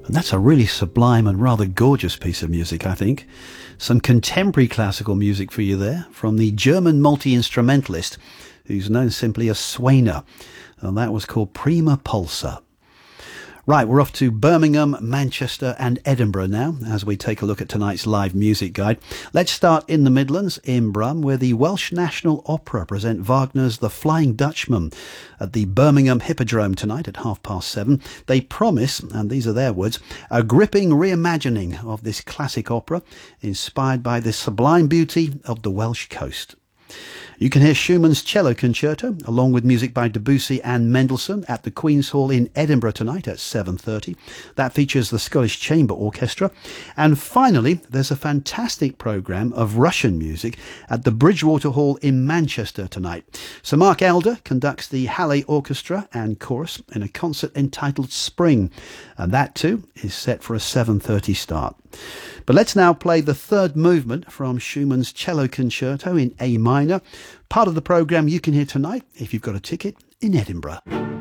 And that's a really sublime and rather gorgeous piece of music, I think. Some contemporary classical music for you there from the German multi-instrumentalist who's known simply as Swainer. And that was called Prima Pulsa. Right, we're off to Birmingham, Manchester and Edinburgh now as we take a look at tonight's live music guide. Let's start in the Midlands, in Brum, where the Welsh National Opera present Wagner's The Flying Dutchman at the Birmingham Hippodrome tonight at 7:30. They promise, and these are their words, a gripping reimagining of this classic opera inspired by the sublime beauty of the Welsh coast. You can hear Schumann's Cello Concerto, along with music by Debussy and Mendelssohn at the Queen's Hall in Edinburgh tonight at 7:30. That features the Scottish Chamber Orchestra. And finally, there's a fantastic programme of Russian music at the Bridgewater Hall in Manchester tonight. Sir Mark Elder conducts the Halle Orchestra and Chorus in a concert entitled Spring. And that too is set for a 7:30 start. But let's now play the third movement from Schumann's Cello Concerto in A minor, part of the programme you can hear tonight if you've got a ticket in Edinburgh.